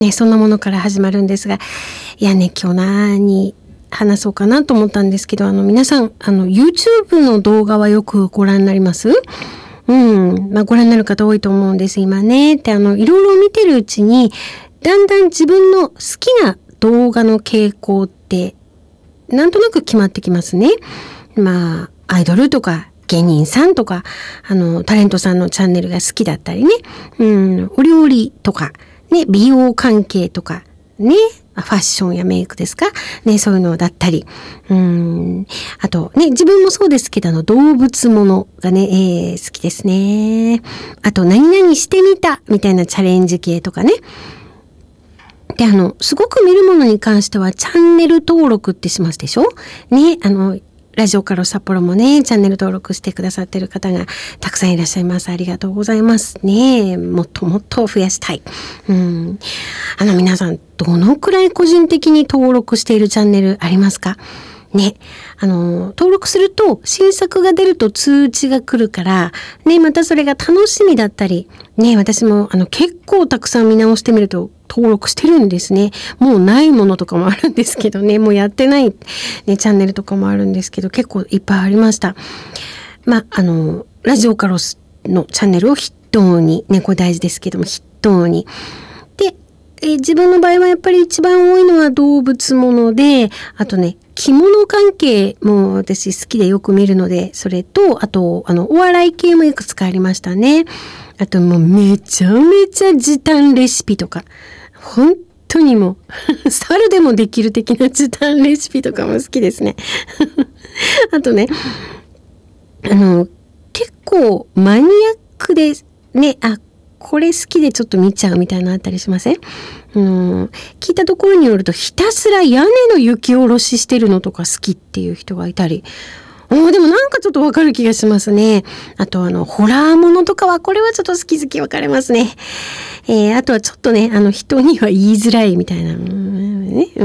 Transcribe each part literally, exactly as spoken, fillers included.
ね、そんなものから始まるんですが、いやね、今日何話そうかなと思ったんですけど、あの皆さん、あの YouTube の動画はよくご覧になります？うん、まあご覧になる方多いと思うんです、今ね。で、あの、いろいろ見てるうちに、だんだん自分の好きな動画の傾向って、なんとなく決まってきますね。まあ、アイドルとか、芸人さんとか、あの、タレントさんのチャンネルが好きだったりね。うん、お料理とか、ね、美容関係とか、ね、ファッションやメイクですかね、そういうのだったり。うん、あとね、自分もそうですけど、あの、動物ものがね、えー、好きですね。あと、何々してみたみたいなチャレンジ系とかね。で、あの、すごく見るものに関しては、チャンネル登録ってしますでしょね、あの、ラジオカロ札幌もね、チャンネル登録してくださってる方がたくさんいらっしゃいます。ありがとうございますね。もっともっと増やしたい。うん。あの皆さん、どのくらい個人的に登録しているチャンネルありますか？ね。あの、登録すると新作が出ると通知が来るから、ね、またそれが楽しみだったり、ね、私もあの結構たくさん見直してみると登録してるんですね。もうないものとかもあるんですけどね、もうやってない、ね、チャンネルとかもあるんですけど、結構いっぱいありました。まあ、あの、ラジオカロスのチャンネルを筆頭に、ね、これ大事ですけども、筆頭に。で、え自分の場合はやっぱり一番多いのは動物もので、あとね、着物関係も私好きでよく見るので、それと、あと、あの、お笑い系もいくつかありましたね。あともうめちゃめちゃ時短レシピとか、本当にもう、猿でもできる的な時短レシピとかも好きですね。あとね、あの、結構マニアックでね、あ、これ好きでちょっと見ちゃうみたいなのあったりしません？うん、聞いたところによると、ひたすら屋根の雪下ろししてるのとか好きっていう人がいたり、おでもなんかちょっとわかる気がしますね。あとあの、ホラーものとかは、これはちょっと好き好き分かれますね。えー、あとはちょっとね、あの、人には言いづらいみたいな、うんねうん、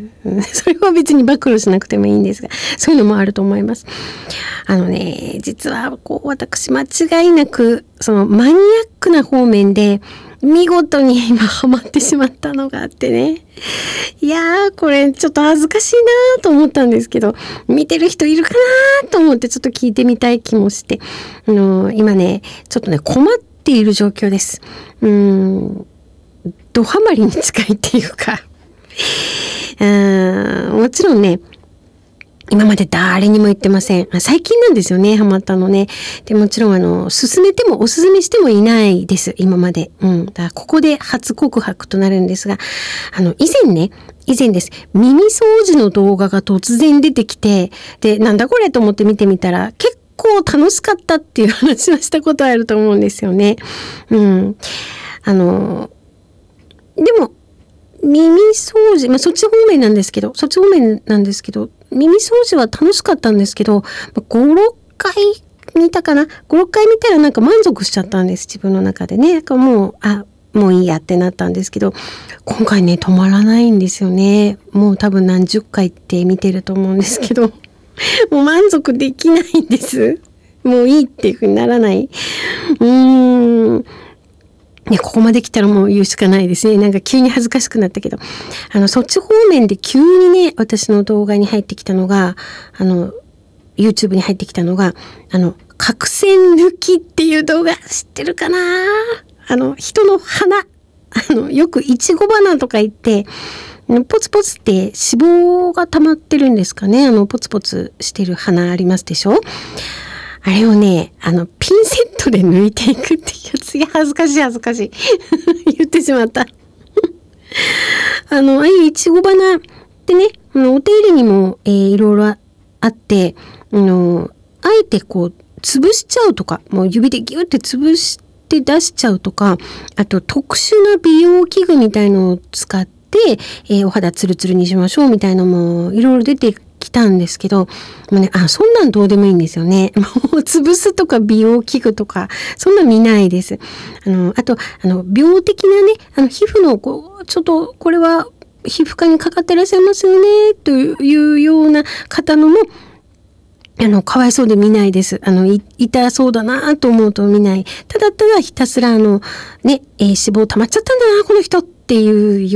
それは別に暴露しなくてもいいんですが、そういうのもあると思います。あのね、実は、こう、私、間違いなく、その、マニアックな方面で、見事に今ハマってしまったのがあってね。いやー、これちょっと恥ずかしいなーと思ったんですけど、見てる人いるかなーと思ってちょっと聞いてみたい気もして、あのー、今ね、ちょっとね、困っている状況です。うーん、ドハマりに近いっていうか、うーん、もちろんね、今まで誰にも言ってません。最近なんですよね、ハマったのね。で、もちろんあの、勧めてもお勧めしてもいないです、今まで。うん。だからここで初告白となるんですが、あの、以前ね、以前です。耳掃除の動画が突然出てきて、で、なんだこれと思って見てみたら、結構楽しかったっていう話はしたことあると思うんですよね。うん。あの、でも、耳掃除、まあ、そっち方面なんですけど、そっち方面なんですけど、耳掃除は楽しかったんですけど、ご、ろっかい見たかな ?ご、ろっかい見たらなんか満足しちゃったんです、自分の中でね。だからもう、あ、もういいやってなったんですけど、今回ね、止まらないんですよね。もう多分何十回って見てると思うんですけど、もう満足できないんです。もういいっていう風にならない。うーん。ね、ここまで来たらもう言うしかないですね。なんか急に恥ずかしくなったけど。あの、そっち方面で急にね、私の動画に入ってきたのが、あの、YouTube に入ってきたのが、あの、角栓抜きっていう動画知ってるかな？あの、人の鼻。あの、よくイチゴ花とか言って、ポツポツって脂肪が溜まってるんですかね。あの、ポツポツしてる花ありますでしょ？あれをね、あの、ピンセットで抜いていくっていうやつ。いや、恥ずかしい恥ずかしい。言ってしまった。あの、ああいうイチゴ花ってね、お手入れにも、えー、いろいろあって、あの、あえてこう、潰しちゃうとか、もう指でギュッて潰して出しちゃうとか、あと特殊な美容器具みたいのを使って、えー、お肌ツルツルにしましょうみたいなのもいろいろ出てきたんですけど、もうね、あ、そんなんどうでもいいんですよね。もう潰すとか美容器具とか、そんな見ないです。あの、あと、あの、病的なね、あの、皮膚の、こう、ちょっと、これは皮膚科にかかってらっしゃいますよね、というような方のも、あの、かわいそうで見ないです。あの、い、痛そうだなと思うと見ない。ただただひたすらあの、ね、えー、脂肪溜まっちゃったんだな、この人っっていう